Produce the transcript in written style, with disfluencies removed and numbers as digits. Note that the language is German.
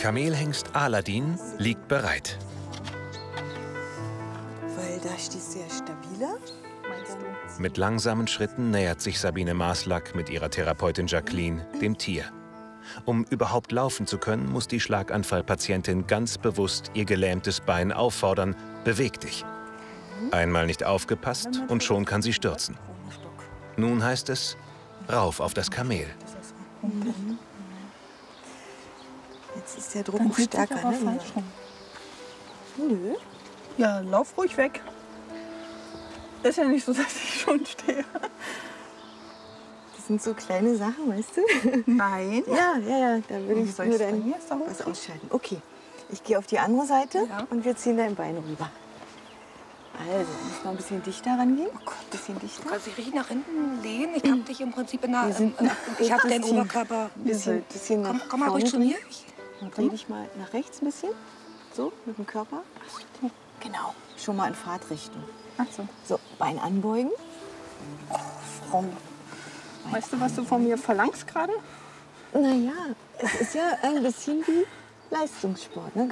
Kamelhengst Aladin liegt bereit. Weil da stehst du ja stabiler, meinst du? Mit langsamen Schritten nähert sich Sabine Maslak mit ihrer Therapeutin Jacqueline dem Tier. Um überhaupt laufen zu können, muss die Schlaganfallpatientin ganz bewusst ihr gelähmtes Bein auffordern: Beweg dich. Einmal nicht aufgepasst und schon kann sie stürzen. Nun heißt es, rauf auf das Kamel. Jetzt ist der Druck auch stärker. Aber falsch rum. Nö. Ja, lauf ruhig weg. Ist ja nicht so, dass ich schon stehe. Das sind so kleine Sachen, weißt du? Nein. Ja, da will Wie ich soll nur ich's denn dein hier? Ist doch was okay. ausschalten. Okay, ich gehe auf die andere Seite Ja. und wir ziehen dein Bein rüber. Also, muss noch ein bisschen dichter rangehen. Oh Gott, ein bisschen dichter. Kannst dich richtig nach hinten lehnen. Ich hab dich im Prinzip in der... Wir sind ich hab den bisschen- Oberkörper... Bisschen Komm mal ruhig zu mir. Dreh dich mal nach rechts ein bisschen. So, mit dem Körper. Genau, schon mal in Fahrtrichtung. Ach so. So, Bein anbeugen. Frau. Weißt du, was du von mir verlangst gerade? Naja, es ist ja ein bisschen wie Leistungssport. Ne?